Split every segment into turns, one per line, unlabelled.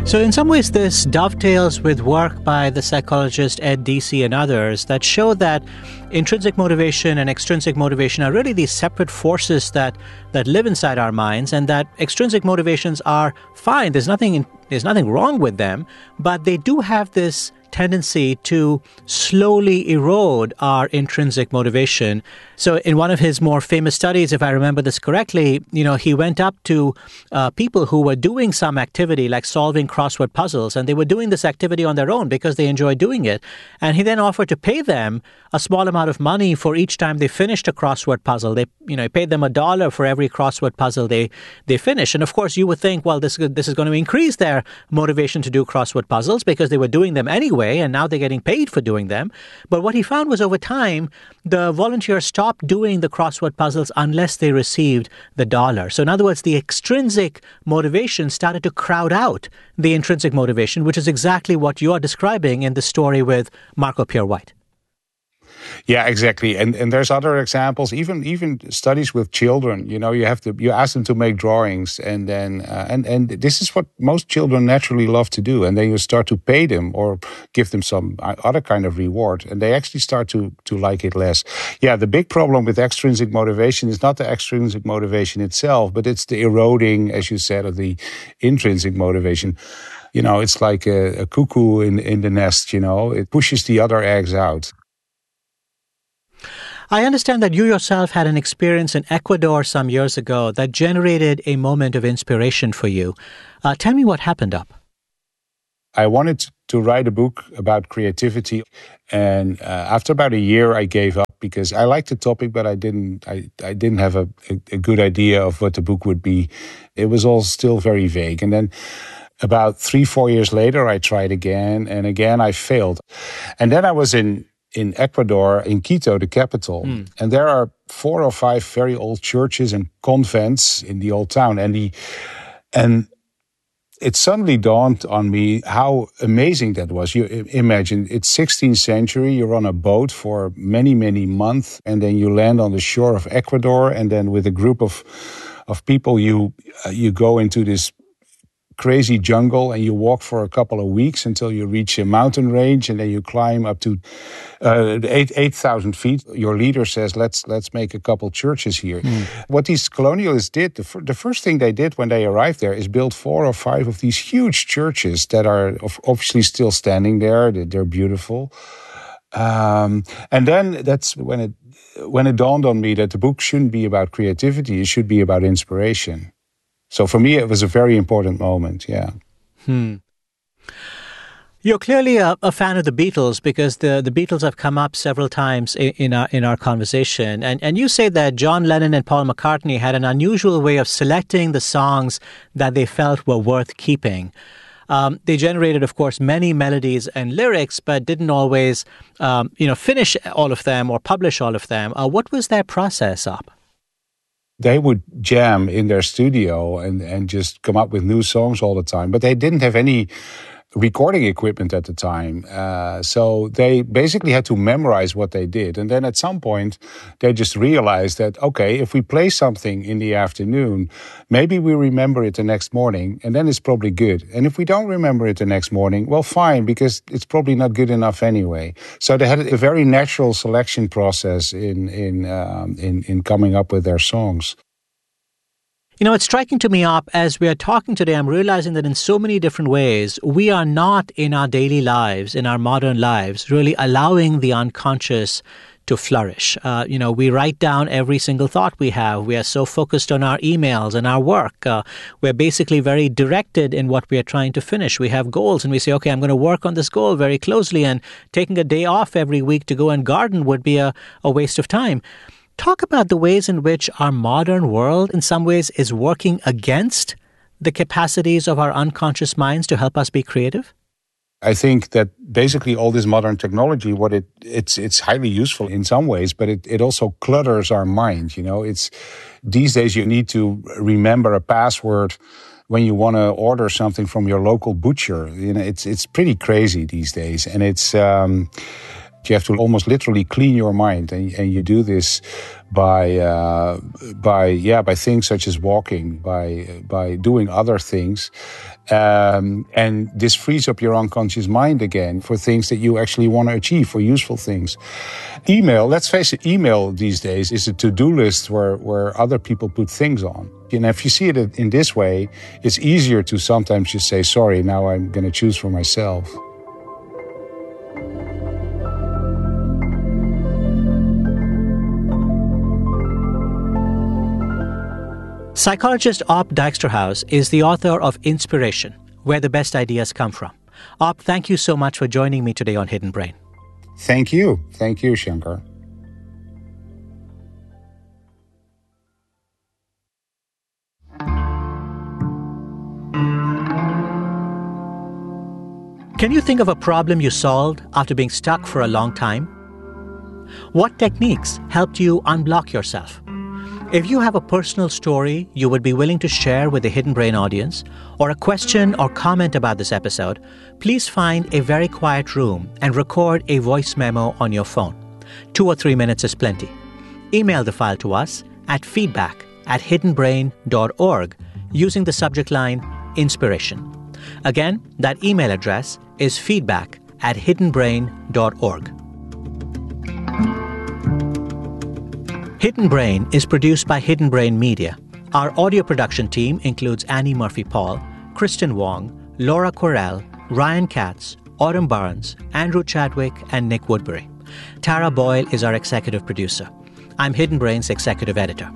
So in some ways, this dovetails with work by the psychologist Ed Deci and others that show that intrinsic motivation and extrinsic motivation are really these separate forces that live inside our minds, and that extrinsic motivations are fine. There's nothing wrong with them, but they do have this tendency to slowly erode our intrinsic motivation. So in one of his more famous studies, if I remember this correctly, he went up to people who were doing some activity like solving crossword puzzles, and they were doing this activity on their own because they enjoyed doing it. And he then offered to pay them a small amount of money for each time they finished a crossword puzzle. They, paid them $1 for every crossword puzzle they finished. And of course, you would think, well, this is going to increase their motivation to do crossword puzzles because they were doing them anyway, and now they're getting paid for doing them. But what he found was over time, the volunteers stopped doing the crossword puzzles unless they received the $1. So in other words, the extrinsic motivation started to crowd out the intrinsic motivation, which is exactly what you are describing in the story with Marco Pierre White.
Yeah, exactly. And there's other examples, even studies with children. You ask them to make drawings, and then and this is what most children naturally love to do. And then you start to pay them or give them some other kind of reward, and they actually start to like it less. Yeah, the big problem with extrinsic motivation is not the extrinsic motivation itself, but it's the eroding, as you said, of the intrinsic motivation. It's like a cuckoo in the nest. It pushes the other eggs out.
I understand that you yourself had an experience in Ecuador some years ago that generated a moment of inspiration for you. Tell me what happened up.
I wanted to write a book about creativity, and after about a year, I gave up because I liked the topic, but I didn't have a good idea of what the book would be. It was all still very vague. And then about 3-4 years later, I tried again, and again I failed. And then I was in Ecuador, in Quito, the capital. And there are 4 or 5 very old churches and convents in the old town. And it suddenly dawned on me how amazing that was. You imagine, it's 16th century, you're on a boat for many, many months, and then you land on the shore of Ecuador, and then with a group of people, you go into this crazy jungle, and you walk for a couple of weeks until you reach a mountain range, and then you climb up to 8,000 feet. Your leader says, let's make a couple churches here. What these colonialists did, the first thing they did when they arrived there is build 4 or 5 of these huge churches that are obviously still standing there. They're beautiful. And then that's when it dawned on me that the book shouldn't be about creativity, it should be about inspiration. So for me, it was a very important moment, yeah.
You're clearly a fan of the Beatles because the Beatles have come up several times in our conversation. And you say that John Lennon and Paul McCartney had an unusual way of selecting the songs that they felt were worth keeping. They generated, of course, many melodies and lyrics, but didn't always, finish all of them or publish all of them. What was their process up?
They would jam in their studio and just come up with new songs all the time. But they didn't have any recording equipment at the time. So they basically had to memorize what they did. And then at some point, they just realized that, okay, if we play something in the afternoon, maybe we remember it the next morning, and then it's probably good. And if we don't remember it the next morning, well, fine, because it's probably not good enough anyway. So they had a very natural selection process in coming up with their songs.
It's striking to me, Op, as we are talking today, I'm realizing that in so many different ways, we are not in our daily lives, in our modern lives, really allowing the unconscious to flourish. We write down every single thought we have. We are so focused on our emails and our work. We're basically very directed in what we are trying to finish. We have goals and we say, okay, I'm going to work on this goal very closely, and taking a day off every week to go and garden would be a waste of time. Talk about the ways in which our modern world, in some ways, is working against the capacities of our unconscious minds to help us be creative.
I think that basically all this modern technology, it's highly useful in some ways, but it also clutters our mind. It's these days you need to remember a password when you want to order something from your local butcher. It's pretty crazy these days, and it's. You have to almost literally clean your mind, and you do this by things such as walking, by doing other things, and this frees up your unconscious mind again for things that you actually want to achieve, for useful things. Email, let's face it, email these days is a to-do list where other people put things on. And if you see it in this way, it's easier to sometimes just say, sorry, now I'm going to choose for myself.
Psychologist Op Dijksterhuis is the author of Inspiration, Where the Best Ideas Come From. Op, thank you so much for joining me today on Hidden Brain.
Thank you. Thank you, Shankar.
Can you think of a problem you solved after being stuck for a long time? What techniques helped you unblock yourself? If you have a personal story you would be willing to share with the Hidden Brain audience, or a question or comment about this episode, please find a very quiet room and record a voice memo on your phone. 2 or 3 minutes is plenty. Email the file to us at feedback@hiddenbrain.org using the subject line Inspiration. Again, that email address is feedback@hiddenbrain.org. Hidden Brain is produced by Hidden Brain Media. Our audio production team includes Annie Murphy-Paul, Kristen Wong, Laura Correll, Ryan Katz, Autumn Barnes, Andrew Chadwick, and Nick Woodbury. Tara Boyle is our executive producer. I'm Hidden Brain's executive editor.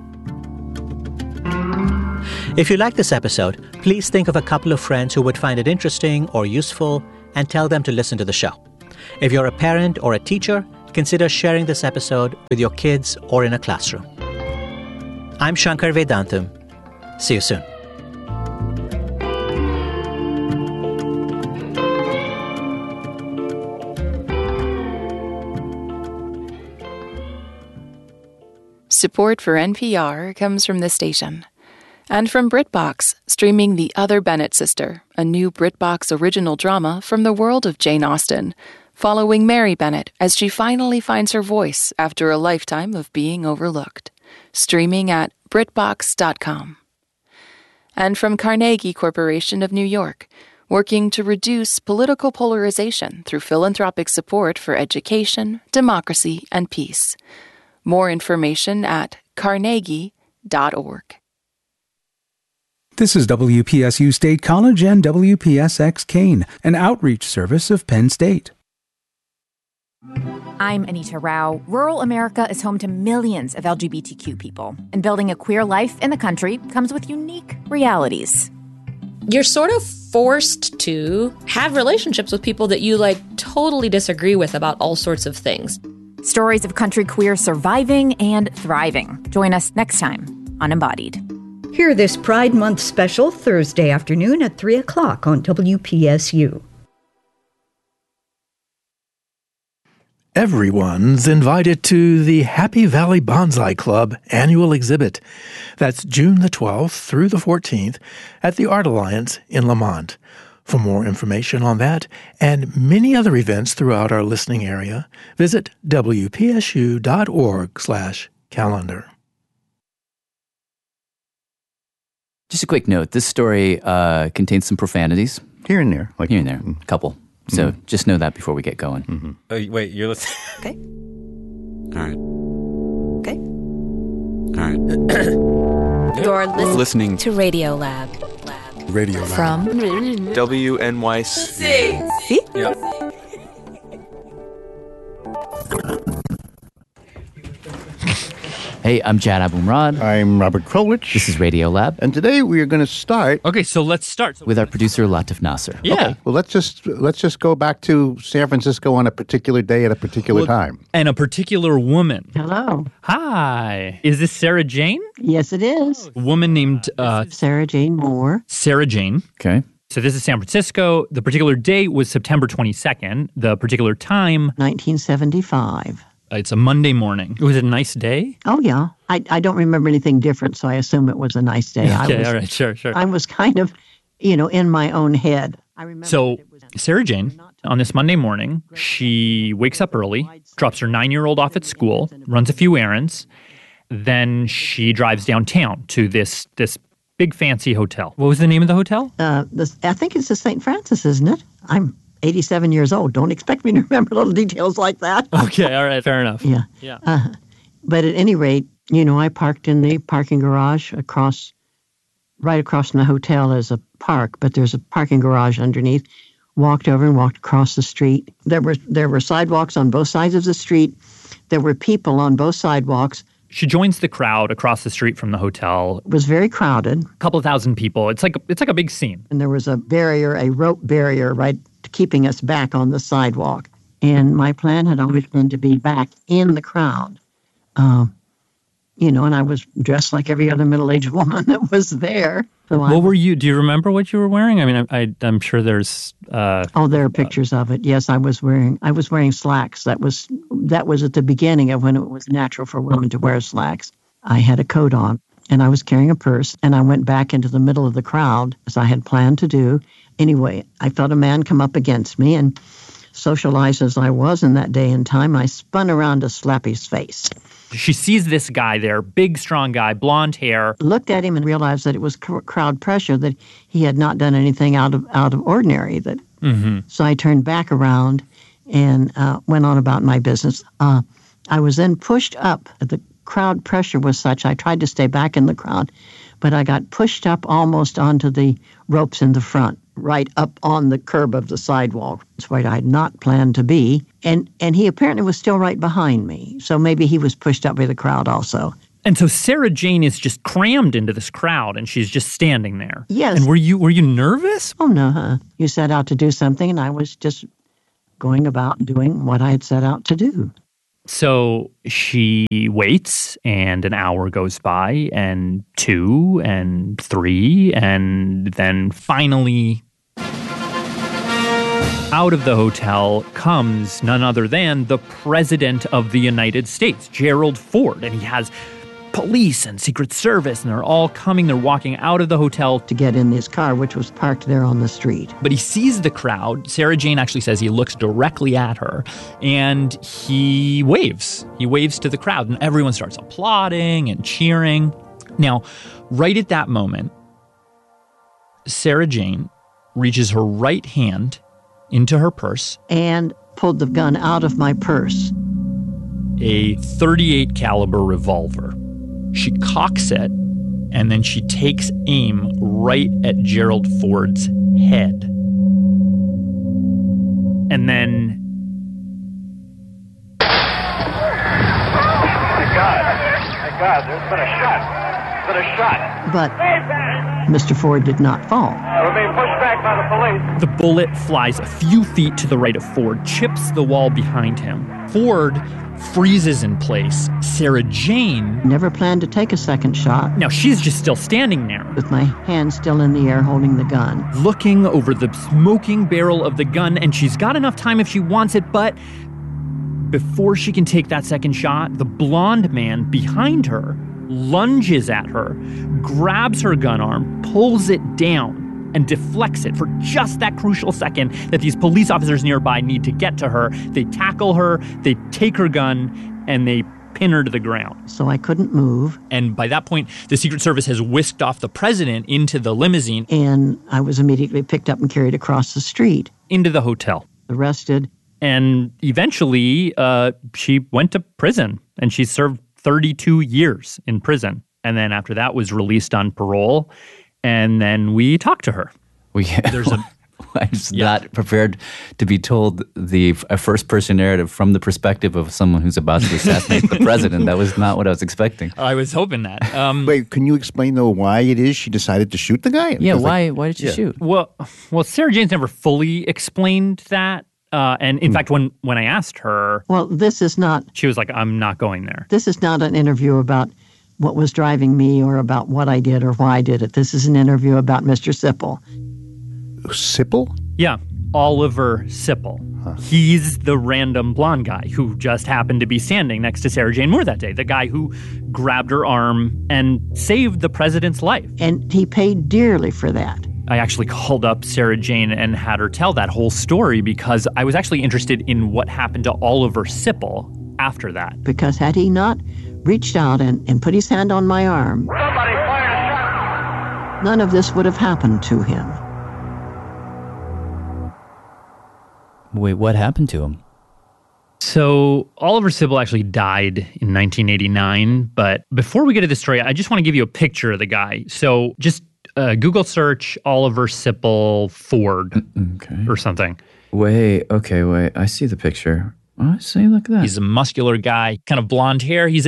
If you like this episode, please think of a couple of friends who would find it interesting or useful and tell them to listen to the show. If you're a parent or a teacher, consider sharing this episode with your kids or in a classroom. I'm Shankar Vedantam. See you soon.
Support for NPR comes from this station. And from BritBox, streaming The Other Bennett Sister, a new BritBox original drama from the world of Jane Austen, following Mary Bennett as she finally finds her voice after a lifetime of being overlooked. Streaming at BritBox.com. And from Carnegie Corporation of New York, working to reduce political polarization through philanthropic support for education, democracy, and peace. More information at carnegie.org.
This is WPSU State College and WPSX Kane, an outreach service of Penn State.
I'm Anita Rao. Rural America is home to millions of LGBTQ people, and building a queer life in the country comes with unique realities.
You're sort of forced to have relationships with people that you totally disagree with about all sorts of things.
Stories of country queer surviving and thriving. Join us next time on Embodied.
Hear this Pride Month special Thursday afternoon at 3 o'clock on WPSU.
Everyone's invited to the Happy Valley Bonsai Club annual exhibit. That's June the 12th through the 14th at the Art Alliance in Lamont. For more information on that and many other events throughout our listening area, visit wpsu.org/calendar.
Just a quick note, this story contains some profanities.
Here and there.
Here and there, a couple. So just know that before we get going.
Mm-hmm.
Wait, you're listening?
Okay.
All right.
Okay.
All right.
You're
listening
to Radio Lab.
Radio Lab.
From
WNYC.
See?
Yep.
Hey, I'm Jad Abumrad.
I'm Robert Krulwich.
This is Radio Lab.
And today we are going to start.
Okay, so let's start
with our producer Latif Nasser.
Yeah.
Okay, well, let's just go back to San Francisco on a particular day at a particular time.
And a particular woman.
Hello.
Hi. Is this Sarah Jane?
Yes, it is.
A woman named
Sarah Jane Moore.
Sarah Jane.
Okay.
So this is San Francisco. The particular date was September 22nd. The particular time,
1975.
It's a Monday morning. Was it a nice day?
Oh, yeah. I don't remember anything different, so I assume it was a nice day.
Okay, all right, sure.
I was kind of, in my own head.
So Sarah Jane, on this Monday morning, she wakes up early, drops her 9-year-old off at school, runs a few errands. Then she drives downtown to this big fancy hotel. What was the name of the hotel?
I think it's the St. Francis, isn't it? I'm 87 years old. Don't expect me to remember little details like that.
Okay, all right, fair enough.
Yeah. But at any rate, I parked in the parking garage right across from the hotel is a park, but there's a parking garage underneath. Walked over and walked across the street. There were sidewalks on both sides of the street. There were people on both sidewalks.
She joins the crowd across the street from the hotel.
It was very crowded.
A couple of thousand people. It's like a big scene.
And there was a rope barrier, right, keeping us back on the sidewalk. And my plan had always been to be back in the crowd. And I was dressed like every other middle-aged woman that was there. So
what were you? Do you remember what you were wearing? I mean, I'm sure there's.
There are pictures of it. Yes, I was wearing slacks. That was at the beginning of when it was natural for women to wear slacks. I had a coat on, and I was carrying a purse, and I went back into the middle of the crowd as I had planned to do. Anyway, I felt a man come up against me, and socialized as I was in that day and time, I spun around to slap his face.
She sees this guy there, big, strong guy, blonde hair.
Looked at him and realized that it was crowd pressure, that he had not done anything out of ordinary. So I turned back around and went on about my business. I was then pushed up. The crowd pressure was such, I tried to stay back in the crowd, but I got pushed up almost onto the ropes in the front, right up on the curb of the sidewalk. It's where I had not planned to be. And he apparently was still right behind me. So maybe he was pushed up by the crowd also.
And so Sarah Jane is just crammed into this crowd, and she's just standing there.
Yes.
And were you nervous?
Oh, no. You set out to do something, and I was just going about doing what I had set out to do.
So she waits, and an hour goes by, and 2, and 3, and then finally out of the hotel comes none other than the President of the United States, Gerald Ford. And he has police and Secret Service, and they're all coming. They're walking out of the hotel
to get in his car, which was parked there on the street.
But he sees the crowd. Sarah Jane actually says he looks directly at her, and he waves. He waves to the crowd, and everyone starts applauding and cheering. Now, right at that moment, Sarah Jane reaches her right hand into her purse
and pulled the gun out of my purse.
A .38 caliber revolver. She cocks it, and then she takes aim right at Gerald Ford's head. And then...
My God, there's been a shot.
But Mr. Ford did not fall.
We're being pushed back by the police.
The bullet flies a few feet to the right of Ford, chips the wall behind him. Ford freezes in place. Sarah Jane
never planned to take a second shot.
Now she's just still standing there,
with my hand still in the air holding the gun,
looking over the smoking barrel of the gun, and she's got enough time if she wants it, but before she can take that second shot, the blonde man behind her lunges at her, grabs her gun arm, pulls it down, and deflects it for just that crucial second that these police officers nearby need to get to her. They tackle her, they take her gun, and they pin her to the ground.
So I couldn't move.
And by that point, the Secret Service has whisked off the president into the limousine.
And I was immediately picked up and carried across the street.
Into the hotel.
Arrested.
And eventually, she went to prison, and she served 32 years in prison. And then after that was released on parole. And then we talked to her.
I was not prepared to be told a first-person narrative from the perspective of someone who's about to assassinate the president. That was not what I was expecting.
I was hoping that.
Wait, can you explain, though, why it is she decided to shoot the guy?
Yeah, why did she shoot?
Well, Sarah Jane's never fully explained that. And in fact, when I asked her...
Well, this is not...
She was like, I'm not going there.
This is not an interview about what was driving me or about what I did or why I did it. This is an interview about Mr. Sipple.
Sipple?
Yeah, Oliver Sipple. Huh. He's the random blonde guy who just happened to be standing next to Sarah Jane Moore that day. The guy who grabbed her arm and saved the president's life.
And he paid dearly for that.
I actually called up Sarah Jane and had her tell that whole story because I was actually interested in what happened to Oliver Sipple after that.
Because had he not reached out and put his hand on my arm,
Somebody fired a shot.
none of this would have happened to him.
Wait, what happened to him?
So Oliver Sipple actually died in 1989. But before we get to the story, I just want to give you a picture of the guy. So just Google search Oliver Sipple Ford or something.
Wait. I see the picture. Oh, I see. Look at that.
He's a muscular guy, kind of blonde hair. He's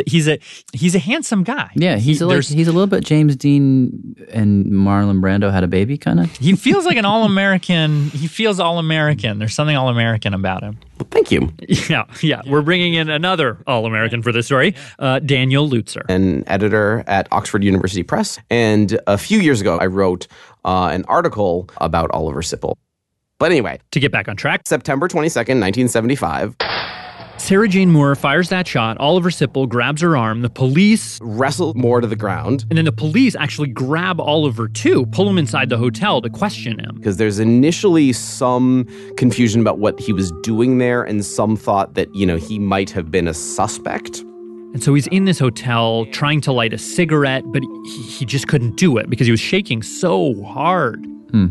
a handsome guy.
Yeah, he's a little bit James Dean and Marlon Brando had a baby, kind of.
He feels like an all-American. He feels all-American. There's something all-American about him.
Well, thank you.
Yeah. We're bringing in another all-American for this story, Daniel Lutzer.
An editor at Oxford University Press. And a few years ago, I wrote an article about Oliver Sipple. But anyway.
To get back on track.
September 22nd, 1975.
Sarah Jane Moore fires that shot. Oliver Sipple grabs her arm. The police
wrestle Moore to the ground.
And then the police actually grab Oliver too, pull him inside the hotel to question him.
Because there's initially some confusion about what he was doing there and some thought that, he might have been a suspect.
And so he's in this hotel trying to light a cigarette, but he just couldn't do it because he was shaking so hard.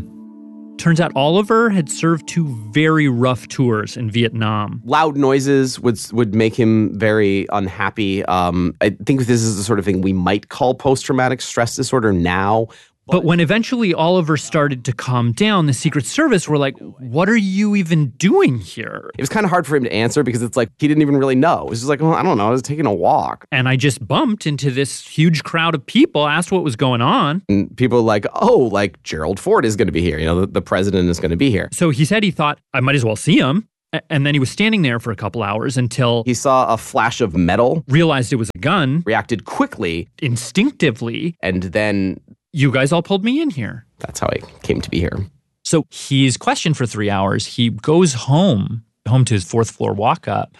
Turns out Oliver had served 2 very rough tours in Vietnam.
Loud noises would make him very unhappy. I think this is the sort of thing we might call post-traumatic stress disorder now.
But when eventually Oliver started to calm down, the Secret Service were like, what are you even doing here?
It was kind of hard for him to answer because it's like he didn't even really know. It was just like, I don't know. I was taking a walk.
And I just bumped into this huge crowd of people, asked what was going on.
And people were like, Gerald Ford is going to be here. The president is going to be here.
So he said he thought, I might as well see him. And then he was standing there for a couple hours until
he saw a flash of metal,
realized it was a gun,
reacted quickly,
instinctively,
and then...
You guys all pulled me in here.
That's how I came to be here.
So he's questioned for 3 hours. He goes home to his 4th floor walk up,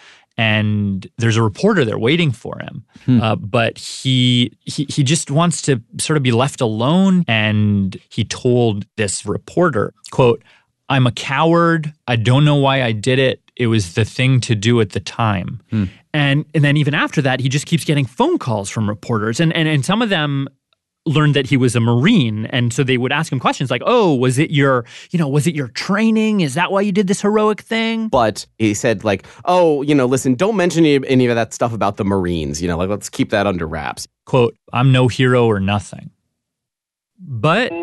and there's a reporter there waiting for him. But he just wants to sort of be left alone. And he told this reporter, quote, "I'm a coward. I don't know why I did it. It was the thing to do at the time." And then even after that, he just keeps getting phone calls from reporters. And some of them learned that he was a Marine. And so they would ask him questions like, oh, was it your training? Is that why you did this heroic thing?
But he said listen, don't mention any of that stuff about the Marines. Let's keep that under wraps.
Quote, "I'm no hero or nothing." But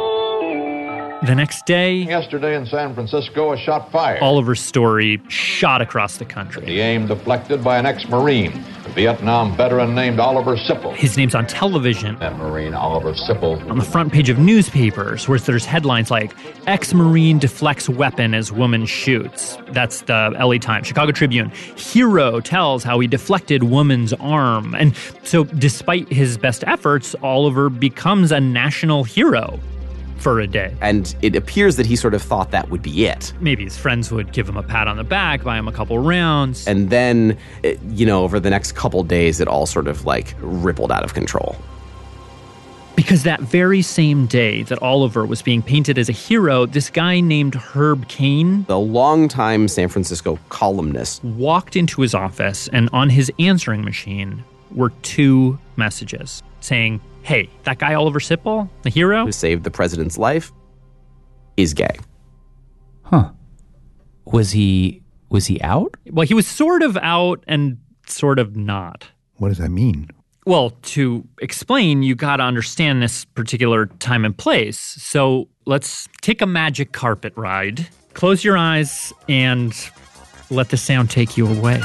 the next day...
Yesterday in San Francisco, a shot fired.
Oliver's story shot across the country.
The aim deflected by an ex-Marine, a Vietnam veteran named Oliver Sipple.
His name's on television.
That Marine, Oliver Sipple.
On the front page of newspapers, where there's headlines like, "Ex-Marine deflects weapon as woman shoots." That's the LA Times. Chicago Tribune. "Hero tells how he deflected woman's arm." And so despite his best efforts, Oliver becomes a national hero for a day.
And it appears that he sort of thought that would be it.
Maybe his friends would give him a pat on the back, buy him a couple rounds.
And then, over the next couple days, it all sort of rippled out of control.
Because that very same day that Oliver was being painted as a hero, this guy named Herb Caen,
the longtime San Francisco columnist,
walked into his office, and on his answering machine were 2 messages saying, "Hey, that guy Oliver Sipple, the hero
who saved the president's life, is gay."
Huh. Was he out?
Well, he was sort of out and sort of not.
What does that mean?
Well, to explain, you got to understand this particular time and place. So let's take a magic carpet ride. Close your eyes and let the sound take you away.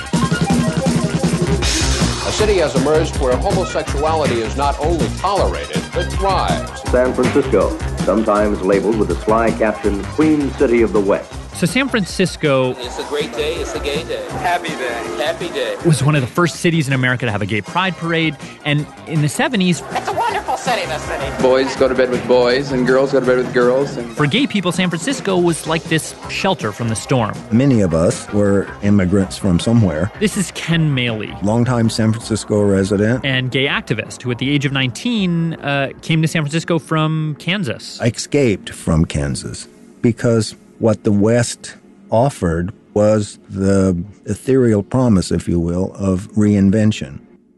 A city has emerged where homosexuality is not only tolerated, but thrives.
San Francisco, sometimes labeled with the sly caption, Queen City of the West.
So San Francisco
It's a great day. It's a gay day. Happy day. Happy day.
was one of the first cities in America to have a gay pride parade. And in the 70s,
It's a wonderful city, this city.
Boys go to bed with boys, and girls go to bed with girls. And
for gay people, San Francisco was like this shelter from the storm.
Many of us were immigrants from somewhere.
This is Ken Maley,
Longtime San Francisco resident.
And gay activist who at the age of 19 came to San Francisco from Kansas.
I escaped from Kansas because what the West offered was the ethereal promise, if you will, of reinvention.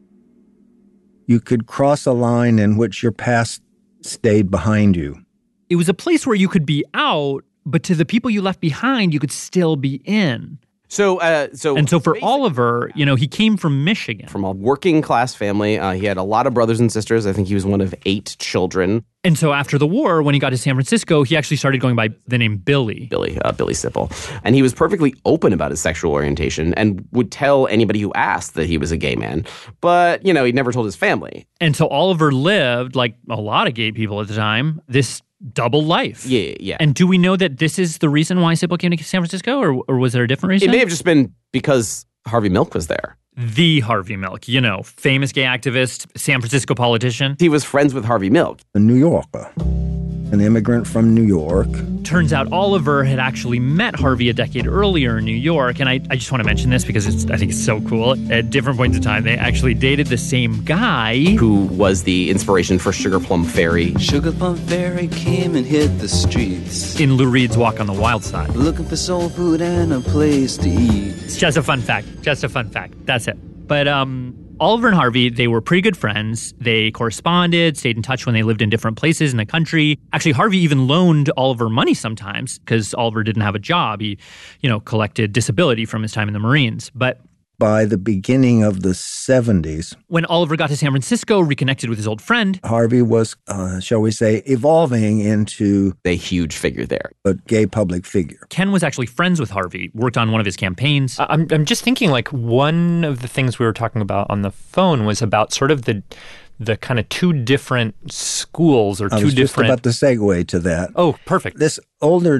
You could cross a line in which your past stayed behind you.
It was a place where you could be out, but to the people you left behind, you could still be in. So for Oliver, he came from Michigan.
From a working class family. He had a lot of brothers and sisters. I think he was one of 8 children.
And so after the war, when he got to San Francisco, he actually started going by the name Billy.
Billy Sipple. And he was perfectly open about his sexual orientation and would tell anybody who asked that he was a gay man. But, he'd never told his family.
And so Oliver lived, like a lot of gay people at the time, this double life.
Yeah.
And do we know that this is the reason why Sipple came to San Francisco, or was there a different reason?
It may have just been because Harvey Milk was there.
The Harvey Milk, famous gay activist, San Francisco politician.
He was friends with Harvey Milk.
A New Yorker, an immigrant from New York.
Turns out Oliver had actually met Harvey a decade earlier in New York, and I just want to mention this because I think it's so cool. At different points in time, they actually dated the same guy.
Who was the inspiration for Sugar Plum Fairy.
Sugar Plum Fairy came and hit the streets.
In Lou Reed's Walk on the Wild Side.
Looking for soul food and a place to eat.
It's just a fun fact. That's it. But Oliver and Harvey, they were pretty good friends. They corresponded, stayed in touch when they lived in different places in the country. Actually, Harvey even loaned Oliver money sometimes because Oliver didn't have a job. He, collected disability from his time in the Marines. But
by the beginning of the 70s,
when Oliver got to San Francisco, reconnected with his old friend,
Harvey was, shall we say, evolving into
a huge figure there.
A gay public figure.
Ken was actually friends with Harvey, worked on one of his campaigns.
I'm just thinking, one of the things we were talking about on the phone was about sort of the kind of 2 different schools or 2 different...
I was just about to segue to that.
Oh, perfect.
This other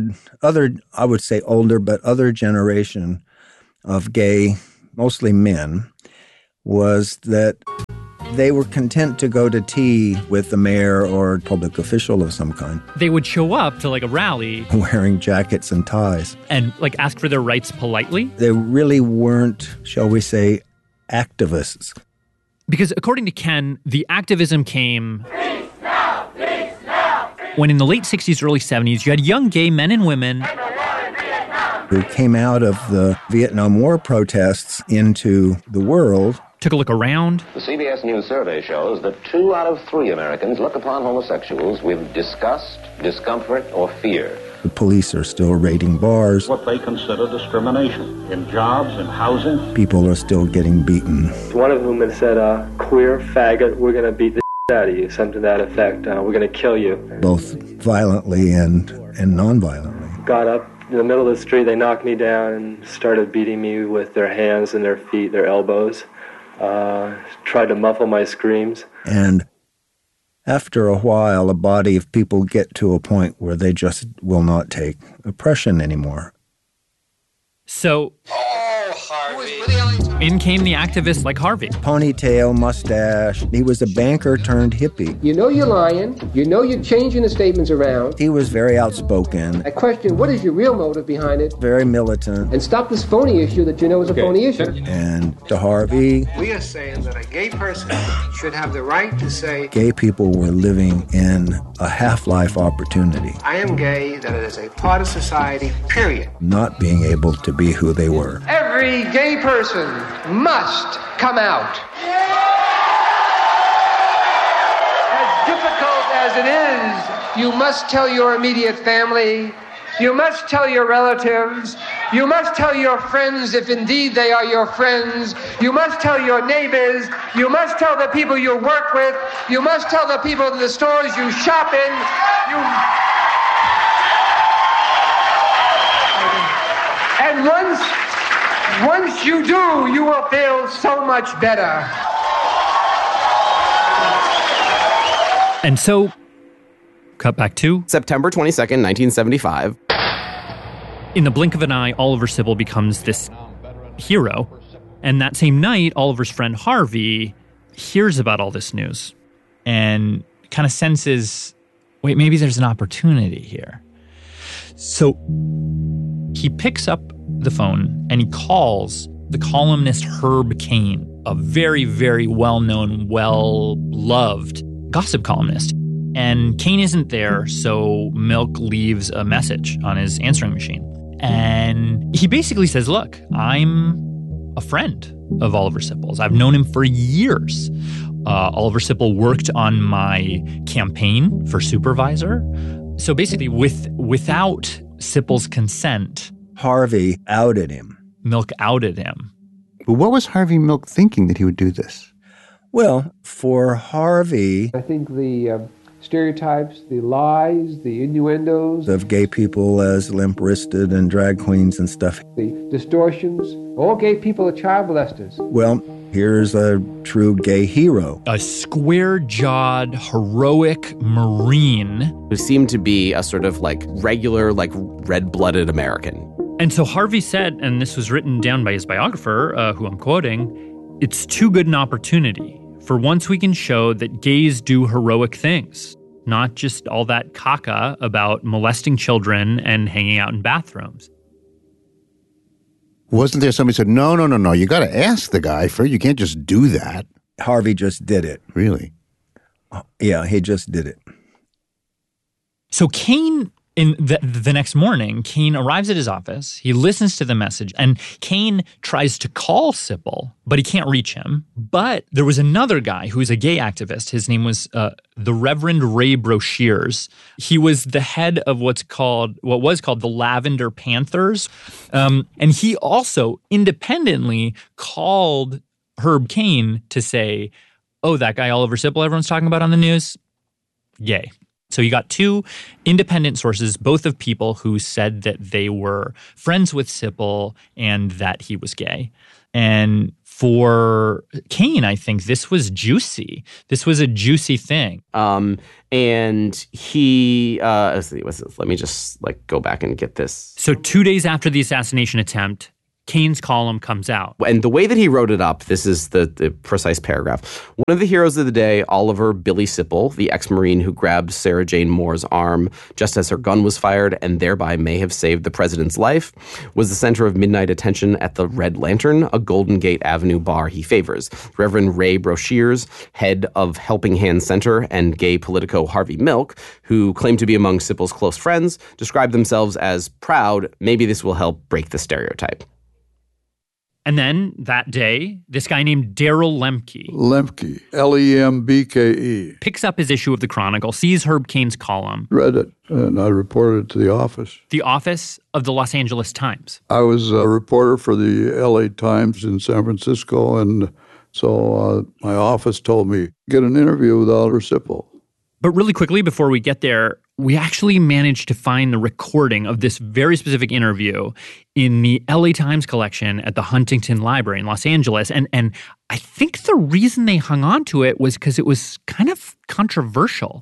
generation of gay, mostly men, was that they were content to go to tea with the mayor or public official of some kind.
They would show up to a rally
wearing jackets and ties.
And ask for their rights politely.
They really weren't, shall we say, activists.
Because according to Ken, the activism came when in the late 60s, early 70s, you had young gay men and women
who came out of the Vietnam War protests into the world.
Took a look around.
The CBS News survey shows that 2 out of 3 Americans look upon homosexuals with disgust, discomfort, or fear.
The police are still raiding bars.
What they consider discrimination in jobs, in housing.
People are still getting beaten.
One of whom had said, queer faggot, we're going to beat the out of you, something to that effect. We're going to kill you.
Both violently and non-violently.
Got up in the middle of the street, they knocked me down and started beating me with their hands and their feet, their elbows. Tried to muffle my screams.
And after a while, a body of people get to a point where they just will not take oppression anymore.
So, in came the activists like Harvey.
Ponytail, mustache. He was a banker turned hippie.
You know you're lying. You know you're changing the statements around.
He was very outspoken.
I question, what is your real motive behind it?
Very militant.
And stop this phony issue that you know is a phony issue.
And to Harvey,
we are saying that a gay person should have the right to say,
gay people were living in a half-life opportunity.
I am gay, that it is a part of society, period.
Not being able to be who they were.
Every gay person must come out. As difficult as it is, you must tell your immediate family, you must tell your relatives, you must tell your friends if indeed they are your friends, you must tell your neighbors, you must tell the people you work with, you must tell the people in the stores you shop in, and once you do, you will feel so much better.
And so, cut back to
September 22nd, 1975.
In the blink of an eye, Oliver Sibble becomes this hero. And that same night, Oliver's friend Harvey hears about all this news and kind of senses, wait, maybe there's an opportunity here. So he picks up the phone and he calls the columnist Herb Caen, a very, very well-known, well-loved gossip columnist. And Caen isn't there, so Milk leaves a message on his answering machine. And he basically says, look, I'm a friend of Oliver Sipple's. I've known him for years. Oliver Sipple worked on my campaign for supervisor. So basically, without Sipple's consent,
Harvey outed him.
Milk outed him.
But what was Harvey Milk thinking that he would do this?
Well, for Harvey,
I think the stereotypes, the lies, the innuendos
of gay people as limp-wristed and drag queens and stuff.
The distortions. All gay people are child molesters.
Well, here's a true gay hero.
A square-jawed, heroic Marine.
Who seemed to be a sort of like regular, like red-blooded American.
And so Harvey said, and this was written down by his biographer, who I'm quoting, it's too good an opportunity. For once we can show that gays do heroic things, not just all that caca about molesting children and hanging out in bathrooms.
Wasn't there somebody who said, no, you got to ask the guy first. You can't just do that.
Harvey just did it.
Really?
Yeah, he just did it.
So Caen, in the next morning, Caen arrives at his office. He listens to the message, and Caen tries to call Sipple, but he can't reach him. But there was another guy who was a gay activist. His name was the Reverend Ray Broshears. He was the head of what was called the Lavender Panthers, and he also independently called Herb Caen to say, "Oh, that guy Oliver Sipple everyone's talking about on the news, gay." So you got two independent sources, both of people who said that they were friends with Sipple and that he was gay. And for Caen, I think this was juicy. This was a juicy thing.
And he, let me just go back and get this.
So 2 days after the assassination attempt, Cain's column comes out.
And the way that he wrote it up, this is the precise paragraph. One of the heroes of the day, Oliver Billy Sipple, the ex-Marine who grabbed Sarah Jane Moore's arm just as her gun was fired and thereby may have saved the president's life, was the center of midnight attention at the Red Lantern, a Golden Gate Avenue bar he favors. Reverend Ray Broshears, head of Helping Hand Center, and gay politico Harvey Milk, who claimed to be among Sipple's close friends, described themselves as proud. Maybe this will help break the stereotype.
And then that day, this guy named Darrell Lemke.
Lemke, Lembke.
Picks up his issue of the Chronicle, sees Herb Cain's column.
Read it, and I reported it to the office.
The office of the Los Angeles Times.
I was a reporter for the LA Times in San Francisco, and so my office told me, get an interview with Oliver Sipple.
But really quickly, before we get there, we actually managed to find the recording of this very specific interview in the LA Times collection at the Huntington Library in Los Angeles. And I think the reason they hung on to it was because it was kind of controversial.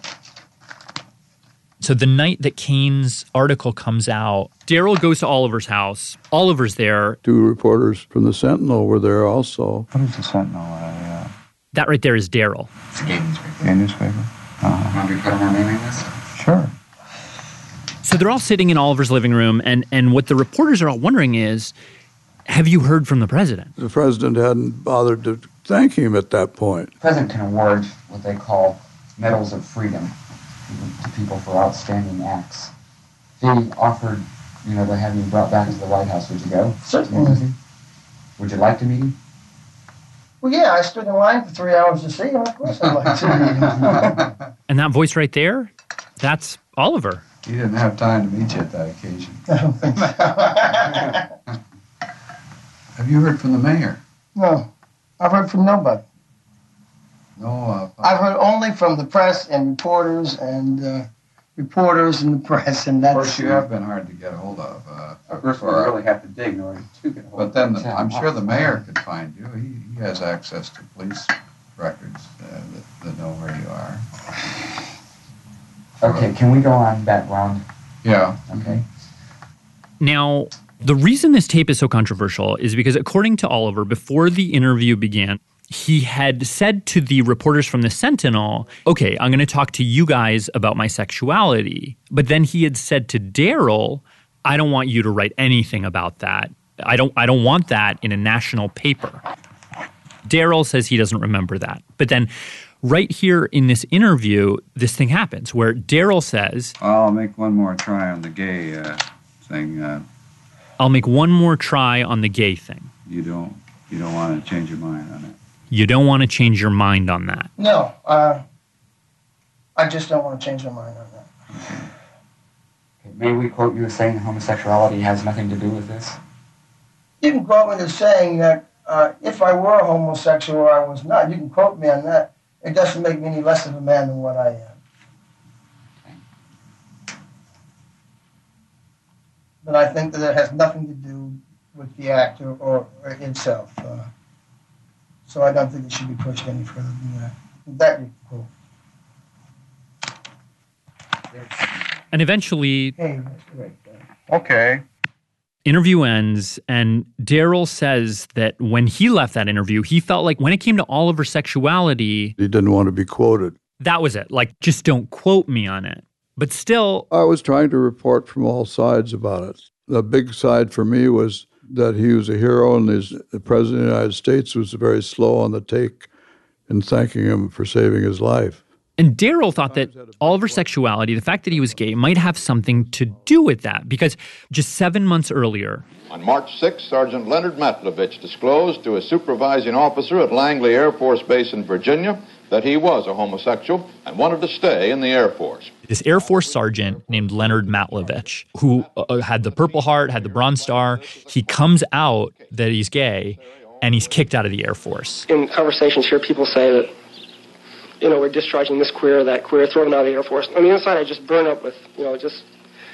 So the night that Cain's article comes out, Darrell goes to Oliver's house. Oliver's there.
2 reporters from the Sentinel were there also.
What is the Sentinel?
That right there is Darrell.
It's a gay newspaper. Gay newspaper? Want me to put my name in this? Sure.
So they're all sitting in Oliver's living room, and what the reporters are all wondering is, have you heard from the president?
The president hadn't bothered to thank him at that point.
The president can award what they call medals of freedom to people for outstanding acts. If he offered, to have me brought back to the White House, would you go?
Certainly.
Would you like to meet him?
Well, yeah, I stood in line for 3 hours to see him. Of course I'd like to meet him.
And that voice right there, that's Oliver.
You didn't have time to meet you at that occasion.
I don't think so.
Have you heard from the mayor?
No, I've heard from nobody.
No,
I've heard only from the press and reporters and reporters in the press, and that's...
Of course, you have been hard to get a hold of.
First, we really have to dig in order to get a hold
of. But then I'm sure the mayor could find you. He has access to police records that know where you are. Okay, can we go on background? Yeah. Okay.
Now, the reason this tape is so controversial is because, according to Oliver, before the interview began, he had said to the reporters from the Sentinel, okay, I'm going to talk to you guys about my sexuality. But then he had said to Daryl, I don't want you to write anything about that. I don't want that in a national paper. Daryl says he doesn't remember that. But then right here in this interview, this thing happens where Daryl says,
I'll make one more try on the gay thing.
I'll make one more try on the gay thing.
You don't want to change your mind on it.
You don't want to change your mind on that.
No, I just don't want to change my mind on that.
May we quote you as saying homosexuality has nothing to do with this?
You can quote me as saying that if I were a homosexual or I was not, you can quote me on that. It doesn't make me any less of a man than what I am. But I think that it has nothing to do with the act or itself. So I don't think it should be pushed any further than that. That you can quote.
And eventually,
Okay.
interview ends, and Daryl says that when he left that interview, he felt like when it came to Oliver's sexuality,
He didn't want to be quoted.
that was it. Like, just don't quote me on it. But still,
I was trying to report from all sides about it. The big side for me was that he was a hero, and the President of the United States was very slow on the take in thanking him for saving his life.
and Daryl thought that Oliver's sexuality, the fact that he was gay, might have something to do with that, because just 7 months earlier,
On March 6, Sergeant Leonard Matlovich disclosed to a supervising officer at Langley Air Force Base in Virginia that he was a homosexual and wanted to stay in the Air Force.
this Air Force sergeant named Leonard Matlovich, who had the Purple Heart, had the Bronze Star, he comes out that he's gay, and he's kicked out of the Air Force.
In conversations here, people say that, you know, we're discharging this queer or that queer, throw them out of the Air Force. On the inside, I just burn up with, you know, just,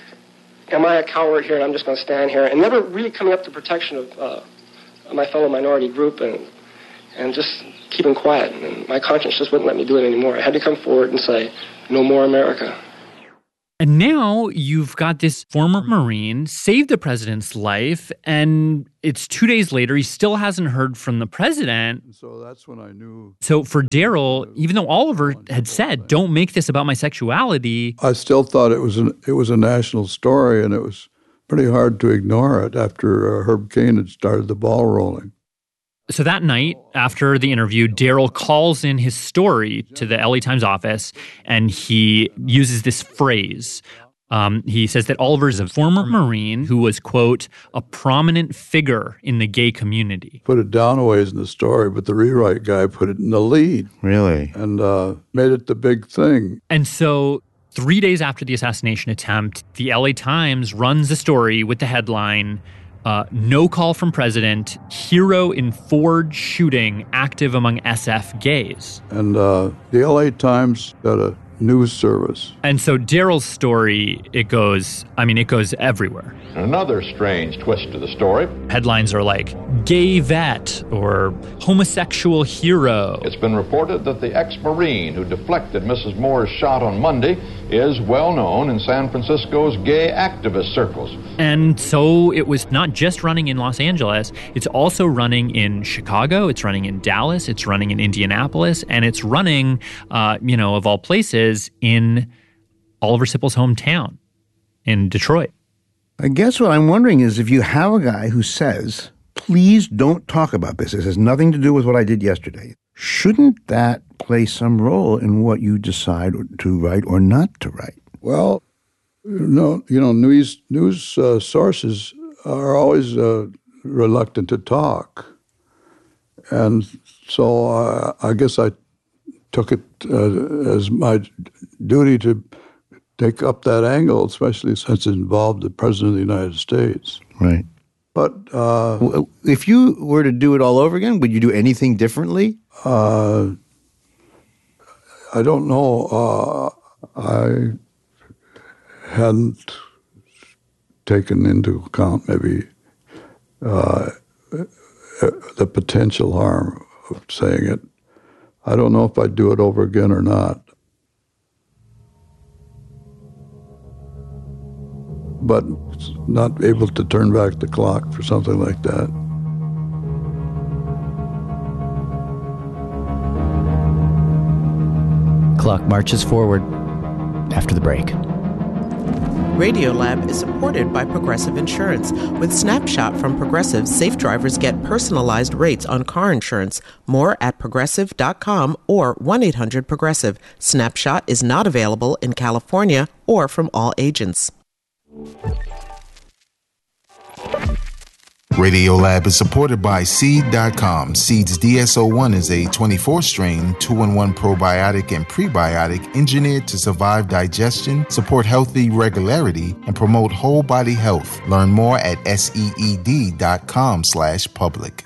am I a coward here and I'm just going to stand here? And never really coming up to protection of my fellow minority group and just keeping quiet. And my conscience just wouldn't let me do it anymore. I had to come forward and say, no more America.
And now you've got this former Marine saved the president's life, and it's 2 days later, he still hasn't heard from the president.
So that's when I knew.
So for Daryl, even though Oliver had said, don't make this about my sexuality,
I still thought it was a national story, and it was pretty hard to ignore it after Herb Cain had started the ball rolling.
so that night, after the interview, Daryl calls in his story to the LA Times office, and he uses this phrase. He says that Oliver is a former Marine who was, quote, a prominent figure in the gay community.
Put it down a ways in the story, but the rewrite guy put it in the lead.
Really?
And made it the big thing.
And so 3 days after the assassination attempt, the LA Times runs a story with the headline, no call from president, hero in Ford shooting active among SF gays.
And the LA Times got a news service.
And so Daryl's story, it goes everywhere.
Another strange twist to the story.
Headlines are like, gay vet or homosexual hero.
It's been reported that the ex-Marine who deflected Mrs. Moore's shot on Monday is well known in San Francisco's gay activist circles.
And so it was not just running in Los Angeles, it's also running in Chicago, it's running in Dallas, it's running in Indianapolis, and it's running, of all places, in Oliver Sippel's hometown, in Detroit.
I guess what I'm wondering is if you have a guy who says, please don't talk about this, this has nothing to do with what I did yesterday, shouldn't that play some role in what you decide to write or not to write?
Well, news sources are always reluctant to talk. And so I guess I took it as my duty to take up that angle, especially since it involved the President of the United States.
Right.
But
if you were to do it all over again, would you do anything differently?
I don't know. I hadn't taken into account maybe the potential harm of saying it. I don't know if I'd do it over again or not. but not able to turn back the clock for something like that.
Clock marches forward after the break.
Radiolab is supported by Progressive Insurance. With Snapshot from Progressive, safe drivers get personalized rates on car insurance. More at progressive.com or 1-800-PROGRESSIVE. Snapshot is not available in California or from all agents.
Radiolab is supported by Seed.com. Seed's DSO1 is a 24-strain, 2-in-1 probiotic and prebiotic engineered to survive digestion, support healthy regularity, and promote whole body health. Learn more at seed.com/public.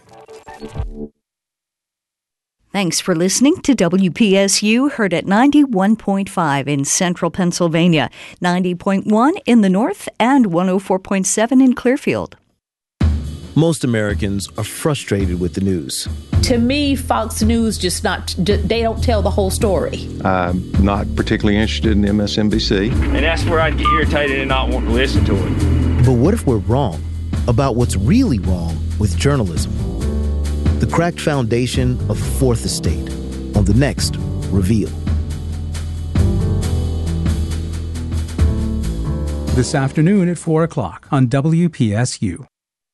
Thanks for listening to WPSU, heard at 91.5 in central Pennsylvania, 90.1 in the north, and 104.7 in Clearfield.
Most Americans are frustrated with the news.
To me, Fox News they don't tell the whole story.
I'm not particularly interested in MSNBC.
And that's where I'd get irritated and not want to listen to it.
But what if we're wrong about what's really wrong with journalism? The cracked foundation of the Fourth Estate on the next Reveal.
This afternoon at 4 o'clock on WPSU.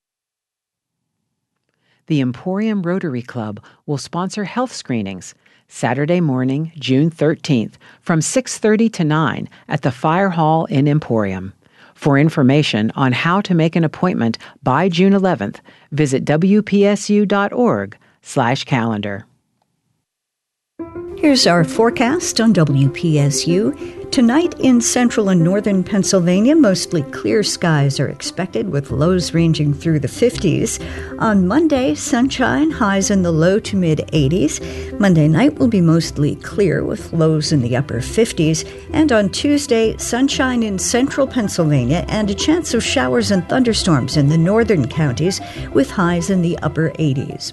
The Emporium Rotary Club will sponsor health screenings Saturday morning, June 13th, from 6:30 to 9 at the Fire Hall in Emporium. For information on how to make an appointment by June 11th, visit wpsu.org/calendar.
Here's our forecast on WPSU. Tonight in central and northern Pennsylvania, mostly clear skies are expected with lows ranging through the 50s. On Monday, sunshine, highs in the low to mid-80s. Monday night will be mostly clear with lows in the upper 50s. And on Tuesday, sunshine in central Pennsylvania and a chance of showers and thunderstorms in the northern counties with highs in the upper 80s.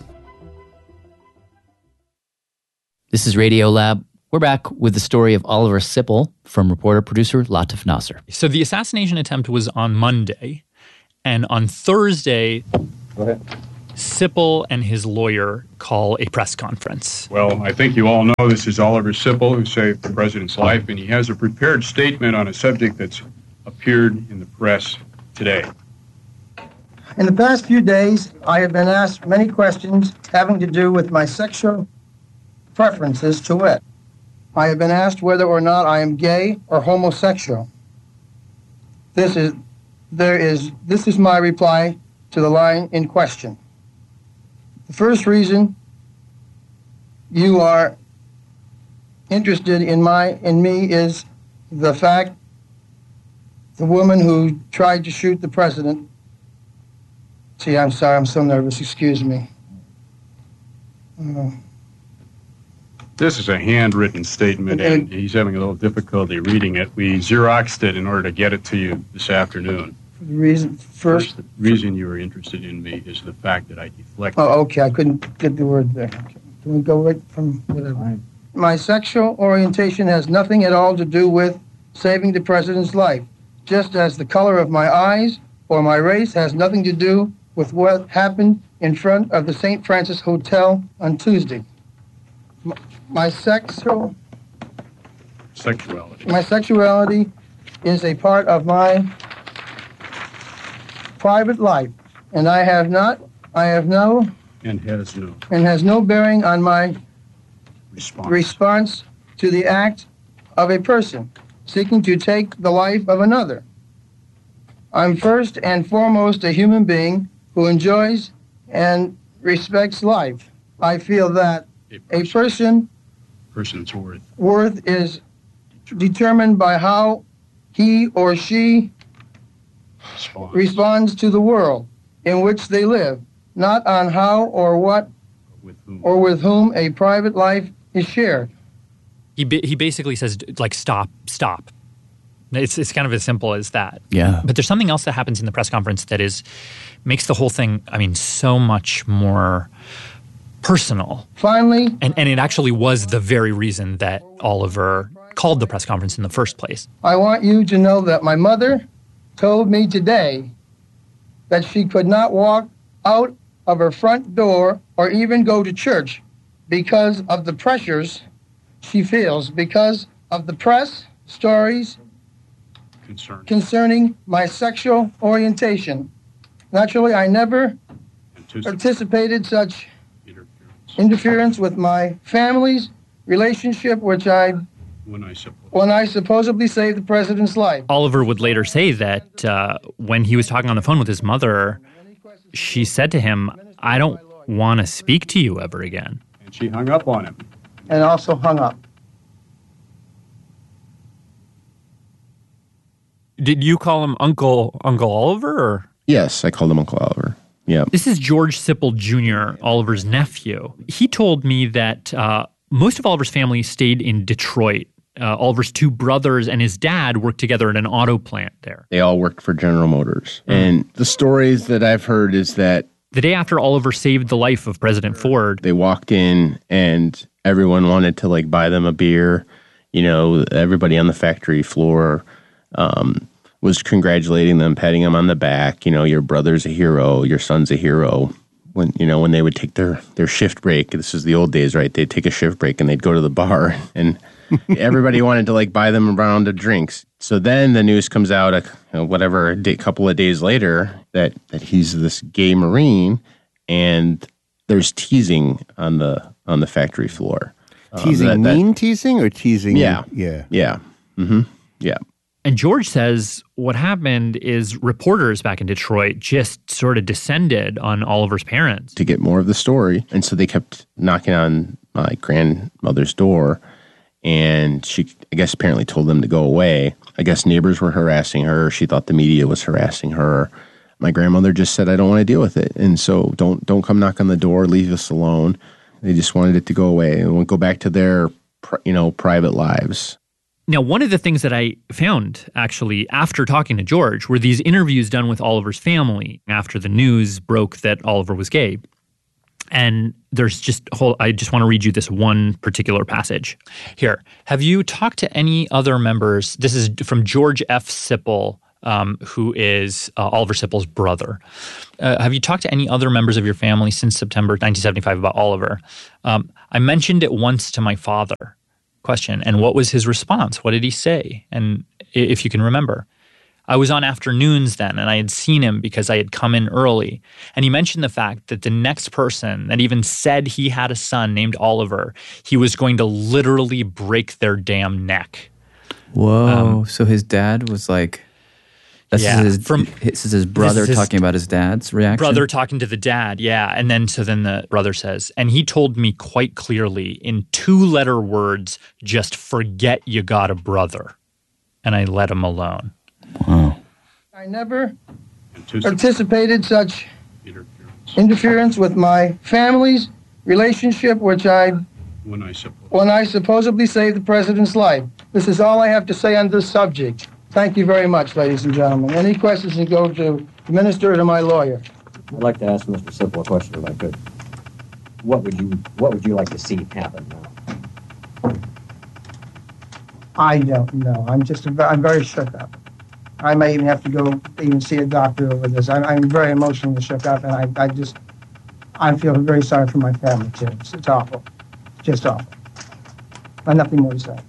This is Radiolab. We're back with the story of Oliver Sipple from reporter-producer Latif Nasser.
So the assassination attempt was on Monday, and on Thursday, Sipple and his lawyer call a press conference.
Well, I think you all know this is Oliver Sipple, who saved the president's life, and he has a prepared statement on a subject that's appeared in the press today.
In the past few days, I have been asked many questions having to do with my sexual preferences, to wit. I have been asked whether or not I am gay or homosexual. This is my reply to the line in question. The first reason you are interested in me is the fact the woman who tried to shoot the president. See, I'm sorry, I'm so nervous, excuse me.
This is a handwritten statement, and he's having a little difficulty reading it. We Xeroxed it in order to get it to you this afternoon.
The reason
the reason you were interested in me is the fact that I deflected.
Oh, okay, I couldn't get the word there. Okay. Can we go right from whatever? My sexual orientation has nothing at all to do with saving the president's life, just as the color of my eyes or my race has nothing to do with what happened in front of the St. Francis Hotel on Tuesday. My sexuality is a part of my private life, and has no bearing on my response to the act of a person seeking to take the life of another. I'm first and foremost a human being who enjoys and respects life. I feel that a person's worth is determined by how he or she responds to the world in which they live, not on how or what or with whom a private life is shared.
He basically says, like, stop. It's kind of as simple as that.
Yeah.
But there's something else that happens in the press conference that makes the whole thing, so much more personal.
Finally.
And it actually was the very reason that Oliver called the press conference in the first place.
I want you to know that my mother, told me today that she could not walk out of her front door or even go to church because of the pressures she feels, because of the press stories concerning my sexual orientation. Naturally, I never anticipated such interference with my family's relationship, which when I supposedly saved the president's life.
Oliver would later say that when he was talking on the phone with his mother, she said to him, "I don't want to speak to you ever again."
And she hung up on him.
And also hung up.
Did you call him Uncle Oliver? Or?
Yes, I called him Uncle Oliver. Yeah.
This is George Sipple Jr., Oliver's nephew. He told me that most of Oliver's family stayed in Detroit. Oliver's two brothers and his dad worked together at an auto plant there.
They all worked for General Motors. And the stories that I've heard is that
the day after Oliver saved the life of President Ford,
they walked in and everyone wanted to buy them a beer. You know, everybody on the factory floor was congratulating them, patting them on the back. You know, your brother's a hero, your son's a hero. When they would take their shift break, this is the old days, right? They'd take a shift break and they'd go to the bar and everybody wanted to buy them a round of drinks. So then the news comes out, a couple of days later that he's this gay Marine, and there's teasing on the factory floor.
Teasing, teasing or teasing?
Yeah.
Yeah.
Yeah. Mm-hmm. Yeah.
And George says what happened is reporters back in Detroit just sort of descended on Oliver's parents
to get more of the story. And so they kept knocking on my grandmother's door. And she, I guess, apparently told them to go away. I guess neighbors were harassing her. She thought the media was harassing her. My grandmother just said, "I don't want to deal with it. And so don't come knock on the door. Leave us alone." They just wanted it to go away and go back to their, private lives.
Now, one of the things that I found, actually, after talking to George, were these interviews done with Oliver's family after the news broke that Oliver was gay. And there's I just want to read you this one particular passage. Here, have you talked to any other members? This is from George F. Sipple, who is Oliver Sipple's brother. Have you talked to any other members of your family since September 1975 about Oliver? I mentioned it once to my father. Question. And what was his response? What did he say? And if you can remember. I was on afternoons then, and I had seen him because I had come in early. And he mentioned the fact that the next person that even said he had a son named Oliver, he was going to literally break their damn neck.
Whoa. So his dad was like, this is his brother talking about his dad's reaction?
Brother talking to the dad, yeah. And then the brother says, and he told me quite clearly in 2-letter words, just forget you got a brother. And I let him alone.
Wow.
I never anticipated such interference with my family's relationship, which when I supposedly saved the president's life. This is all I have to say on this subject. Thank you very much, ladies and gentlemen. Any questions can go to the minister or to my lawyer.
I'd like to ask Mr. Sipple a question, if I could. What would you like to see happen now?
I don't know. I'm very shook up. I may even have to go even see a doctor over this. I'm very emotionally shook up, and I feel very sorry for my family too. It's awful, just awful. I have nothing more to say.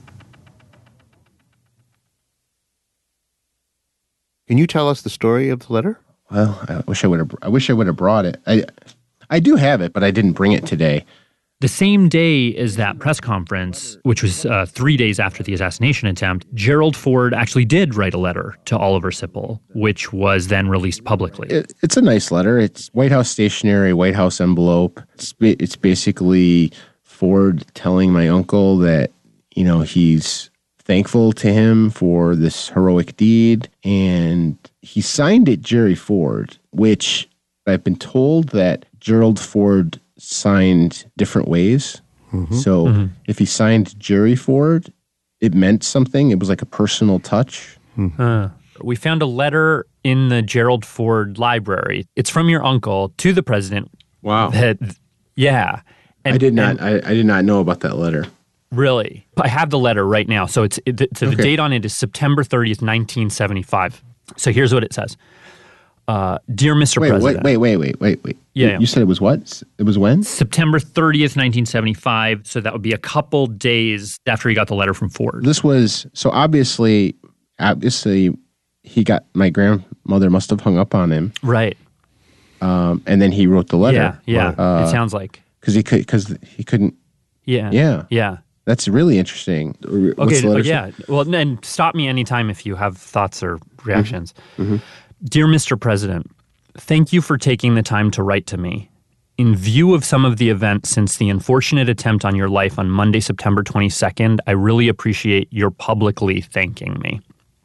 Can you tell us the story of the letter?
Well, I wish I would have brought it. I do have it, but I didn't bring it today.
The same day as that press conference, which was 3 days after the assassination attempt, Gerald Ford actually did write a letter to Oliver Sipple, which was then released publicly.
It's a nice letter. It's White House stationery, White House envelope. It's basically Ford telling my uncle that, he's thankful to him for this heroic deed. And he signed it Jerry Ford, which I've been told that Gerald Ford signed different ways. Mm-hmm. So if he signed Jerry Ford, it meant something. It was like a personal touch.
We found a letter in the Gerald Ford library. It's from your uncle to the president.
Wow.
Yeah.
And, I did not know about that letter.
Really? I have the letter right now. So the date on it is September 30th, 1975. So here's what it says. Dear Mr. President.
Wait.
Yeah.
You said it was what? It was when?
September 30th, 1975. So that would be a couple days after he got the letter from Ford.
This was, so obviously, he got, my grandmother must have hung up on him.
Right.
And then he wrote the letter.
Yeah. It sounds like.
Because he couldn't.
Yeah.
That's really interesting.
Okay, yeah. Well, and stop me anytime if you have thoughts or reactions.
Mm-hmm.
Dear Mr. President, thank you for taking the time to write to me. In view of some of the events since the unfortunate attempt on your life on Monday, September 22nd, I really appreciate your publicly thanking me.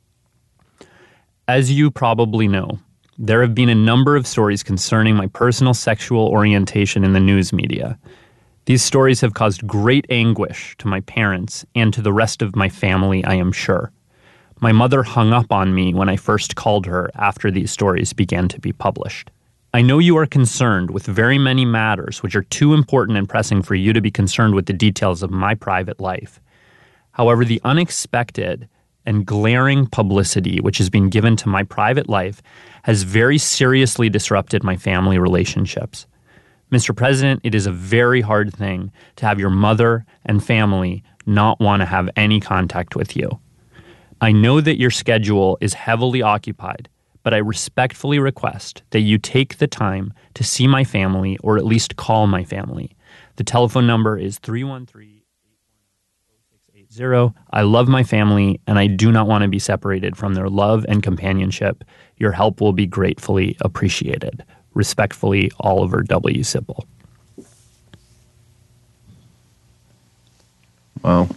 As you probably know, there have been a number of stories concerning my personal sexual orientation in the news media. These stories have caused great anguish to my parents and to the rest of my family, I am sure. My mother hung up on me when I first called her after these stories began to be published. I know you are concerned with very many matters which are too important and pressing for you to be concerned with the details of my private life. However, the unexpected and glaring publicity which has been given to my private life has very seriously disrupted my family relationships. Mr. President, it is a very hard thing to have your mother and family not want to have any contact with you. I know that your schedule is heavily occupied, but I respectfully request that you take the time to see my family or at least call my family. The telephone number is 313-819-0680. I love my family, and I do not want to be separated from their love and companionship. Your help will be gratefully appreciated. Respectfully, Oliver W. Sipple.
Wow.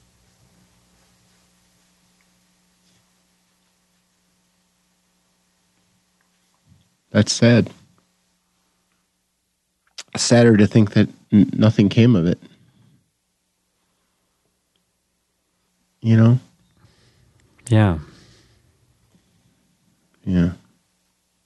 That's sad. Sadder to think that nothing came of it. You know?
Yeah.
Yeah.